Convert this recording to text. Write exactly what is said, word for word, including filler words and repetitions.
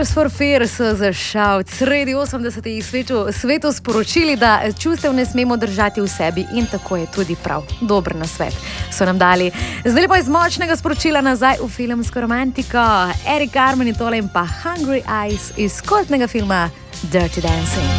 Tears for Fears so za Shout sredi osemdesetih svetu, svetu sporočili, da čustev ne smemo držati v sebi in tako je tudi prav. Dober nasvet so nam dali. Zdaj pa iz močnega sporočila nazaj v filmsko romantiko. Eric Carmen in tole in pa Hungry Eyes iz kultnega filma Dirty Dancing.